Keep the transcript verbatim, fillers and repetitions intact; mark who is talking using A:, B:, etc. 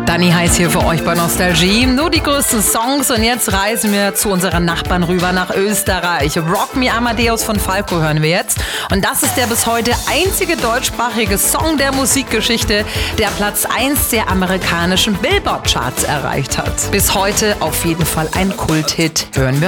A: Dani Heiß hier für euch bei Nostalgie. Nur die größten Songs und jetzt reisen wir zu unseren Nachbarn rüber nach Österreich. Rock Me Amadeus von Falco hören wir jetzt. Und das ist der bis heute einzige deutschsprachige Song der Musikgeschichte, der Platz eins der amerikanischen Billboard-Charts erreicht hat. Bis heute auf jeden Fall ein Kulthit. Hören wir